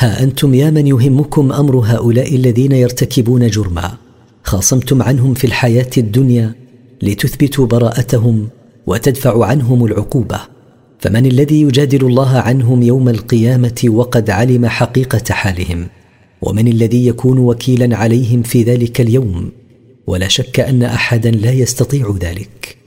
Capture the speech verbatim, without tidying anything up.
ها أنتم يا من يهمكم أمر هؤلاء الذين يرتكبون جرما خاصمتم عنهم في الحياة الدنيا لتثبتوا براءتهم وتدفعوا عنهم العقوبة، فمن الذي يجادل الله عنهم يوم القيامة وقد علم حقيقة حالهم؟ ومن الذي يكون وكيلا عليهم في ذلك اليوم؟ ولا شك أن أحدا لا يستطيع ذلك.